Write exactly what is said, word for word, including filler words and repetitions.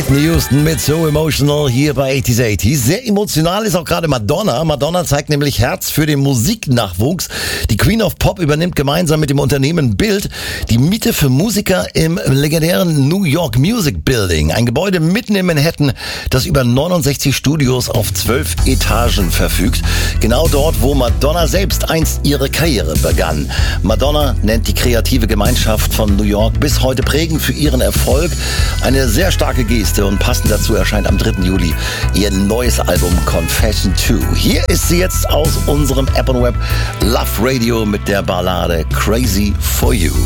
Whitney Houston mit So Emotional hier bei achtziger achtzig. Sehr emotional ist auch gerade Madonna. Madonna zeigt nämlich Herz für den Musiknachwuchs. Die Queen of Pop übernimmt gemeinsam mit dem Unternehmen Bild die Miete für Musiker im legendären New York Music Building. Ein Gebäude mitten in Manhattan, das über neunundsechzig Studios auf zwölf Etagen verfügt. Genau dort, wo Madonna selbst einst ihre Karriere begann. Madonna nennt die kreative Gemeinschaft von New York bis heute prägend für ihren Erfolg. Eine sehr starke Geste und passend dazu erscheint am dritten Juli ihr neues Album Confession zwei. Hier ist sie jetzt aus unserem App und Web Love Radio mit der Ballade Crazy for You.